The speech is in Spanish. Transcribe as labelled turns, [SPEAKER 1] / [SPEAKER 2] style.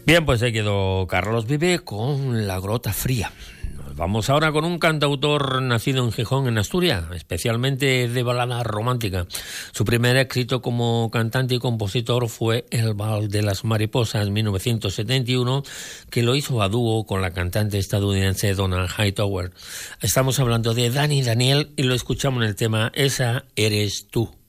[SPEAKER 1] Bien, pues se quedó Carlos Vive con La Grota Fría. Nos vamos ahora con un cantautor nacido en Gijón, en Asturias, especialmente de balada romántica. Su primer éxito como cantante y compositor fue El Bal de las Mariposas, en 1971, que lo hizo a dúo con la cantante estadounidense Donna Hightower. Estamos hablando de Dani Daniel y lo escuchamos en el tema Esa eres tú.